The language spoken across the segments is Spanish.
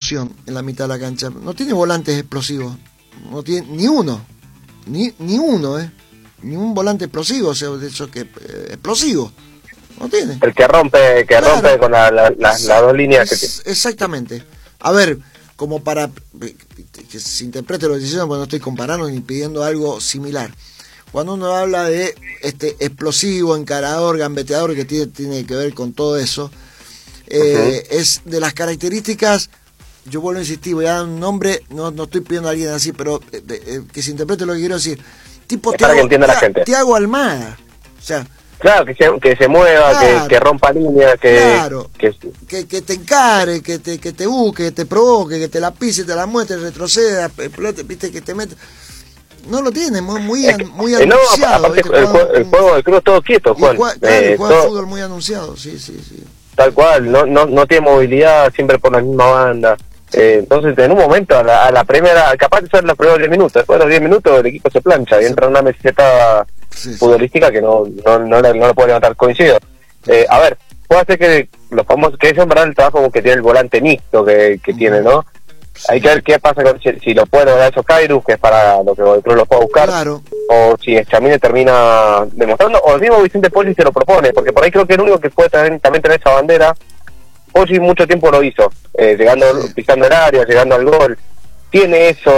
explosión en la mitad de la cancha. No tiene volantes explosivos. No tiene ni uno. Ni uno, Ni un volante explosivo, o sea, de hecho que explosivo. No tiene. El que rompe con las dos líneas que tiene. Exactamente. A ver, como para que se interprete lo que estoy diciendo, porque no estoy comparando ni pidiendo algo similar. Cuando uno habla de explosivo, encarador, gambeteador, que tiene que ver con todo eso, es de las características, yo vuelvo a insistir, voy a dar un nombre, no estoy pidiendo a alguien así, pero que se interprete lo que quiero decir. Tipo Thiago Almada. O sea, claro, que se mueva, claro, que rompa líneas, claro, que te encare, que te busque, que te provoque, que te la pise, te la muestre, retroceda, viste, que te mete. No lo tiene, muy anunciado. No, aparte el juego del club todo quieto, Juan. El juego de fútbol muy anunciado, sí. Tal cual, no tiene movilidad, siempre por la misma banda. Entonces, en un momento, a la primera, capaz de ser los primeros 10 minutos, después de los 10 minutos el equipo se plancha y entra en una meseta futbolística que no lo puede levantar. Coincido. A ver, puede ser que los famosos, que es en verdad el trabajo que tiene el volante mixto que tiene, ¿no? Hay que ver qué pasa con si lo puede lograr esos Kairos, que es para lo que el club lo puede buscar, claro, o si Chamine termina demostrando, o el mismo Vicente Poggi se lo propone, porque por ahí creo que el único que puede también tener esa bandera. Poggi mucho tiempo lo hizo, pisando el área, llegando al gol. Tiene eso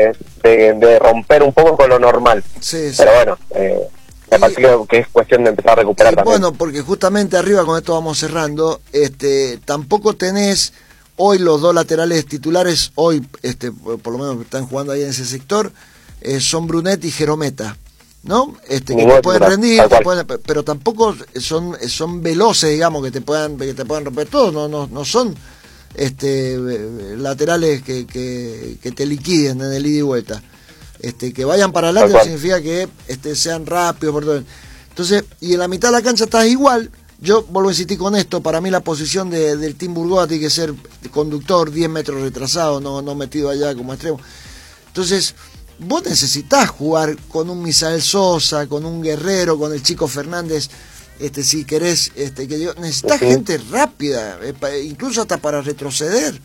de romper un poco con lo normal. Pero bueno, me parece que es cuestión de empezar a recuperar también. Bueno, porque justamente arriba, con esto vamos cerrando, tampoco tenés hoy los dos laterales titulares, hoy por lo menos están jugando ahí en ese sector, son Brunet y Jerometa, ¿no? Que te pueden rendir, pero tampoco son veloces, digamos, que te puedan romper todo, no son laterales que te liquiden en el ida y vuelta. Que vayan para adelante no significa que sean rápidos por todo. Entonces, y en la mitad de la cancha estás igual. Yo vuelvo a insistir con esto, para mí la posición del Team Burgoa tiene que ser conductor, 10 metros retrasado, no metido allá como extremo. Entonces, vos necesitás jugar con un Misael Sosa, con un Guerrero, con el Chico Fernández, si querés, necesitas gente rápida, incluso hasta para retroceder.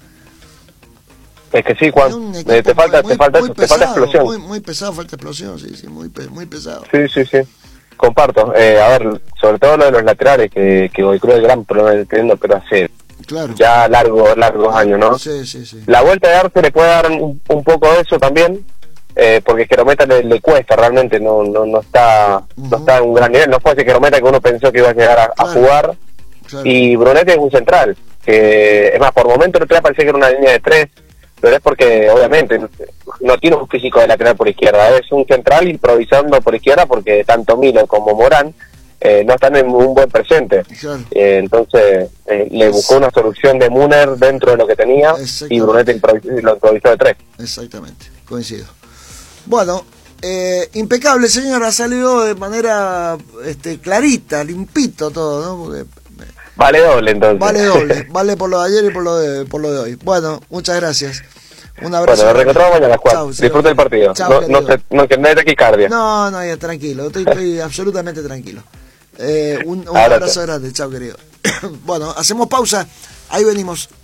Es que sí, Juan, te falta explosión. Muy pesado, falta explosión, sí, muy pesado. Sí. Comparto. A ver, sobre todo lo de los laterales, que hoy creo el gran problema que teniendo, pero hace ya largos años, ¿no? Sí. La vuelta de Arce le puede dar un poco de eso también, porque Jerometa le cuesta realmente, no está en un gran nivel. No fue ese Jerometa que uno pensó que iba a llegar a jugar. Claro. Y Brunet es un central, que es más, por momentos no te parecía que era una línea de 3, pero es porque obviamente no tiene un físico de lateral por izquierda, es un central improvisando por izquierda, porque tanto Milo como Morán no están en un buen presente. Claro. Entonces le buscó una solución de Müller dentro de lo que tenía, y Brunet lo improvisó de 3. Exactamente, coincido. Bueno, impecable, señora, salió de manera clarita, limpito todo, ¿no? Porque vale doble, entonces. Vale doble, vale por lo de ayer y por lo de hoy. Bueno, muchas gracias. Un abrazo. Bueno, nos reencontramos mañana, Juan. Disfruta el partido. Chau, no que me dé taquicardia. No, ya, tranquilo. Estoy absolutamente tranquilo. Un abrazo grande. Chao, querido. Bueno, hacemos pausa. Ahí venimos.